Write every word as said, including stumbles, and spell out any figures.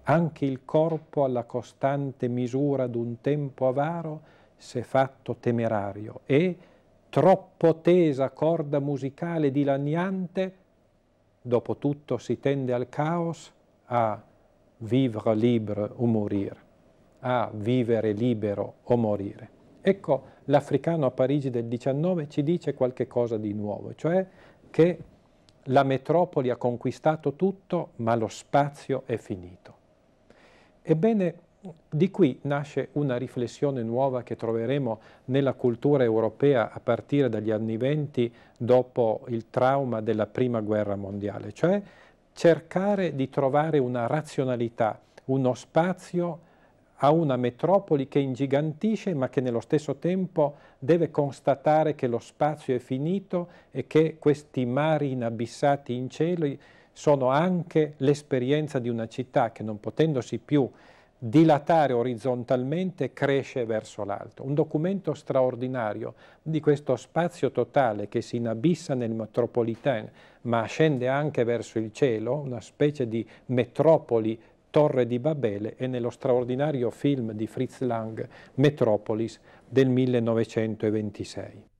anche il corpo alla costante misura d'un tempo avaro s'è fatto temerario e, troppo tesa corda musicale dilaniante, dopo tutto si tende al caos, a vivre libre o morire, a vivere libero o morire. Ecco, l'Africano a Parigi del diciannove ci dice qualche cosa di nuovo, cioè che la metropoli ha conquistato tutto, ma lo spazio è finito. Ebbene, di qui nasce una riflessione nuova che troveremo nella cultura europea a partire dagli anni venti, dopo il trauma della Prima Guerra Mondiale, cioè cercare di trovare una razionalità, uno spazio a una metropoli che ingigantisce ma che nello stesso tempo deve constatare che lo spazio è finito e che questi mari inabissati in cielo sono anche l'esperienza di una città che, non potendosi più dilatare orizzontalmente, cresce verso l'alto. Un documento straordinario di questo spazio totale che si inabissa nel metropolitain ma scende anche verso il cielo, una specie di metropoli Torre di Babele, e nello straordinario film di Fritz Lang, Metropolis, del millenovecentoventisei.